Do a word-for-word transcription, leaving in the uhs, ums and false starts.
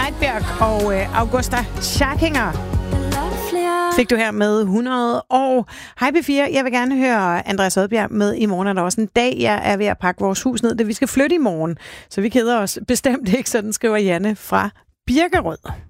Heidberg og øh, Augusta Scharkinger fik du her med hundrede år. Hej P fire, jeg vil gerne høre Andreas Odbjerg med I morgen. Er der også en dag, jeg er ved at pakke vores hus ned, det vi skal flytte i morgen. Så vi keder os bestemt ikke, sådan skriver Janne fra Birkerød.